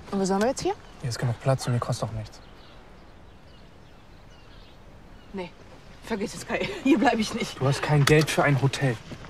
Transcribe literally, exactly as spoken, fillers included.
Und wo sollen wir jetzt hier? Hier ist genug Platz und mir kostet auch nichts. Nee, vergiss es, Kai. Hier bleibe ich nicht. Du hast kein Geld für ein Hotel.